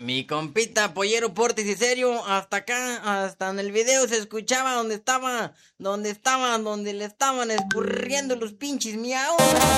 Mi compita Pollero Portis y Serio, hasta acá, hasta en el video se escuchaba donde le estaban escurriendo los pinches miaos.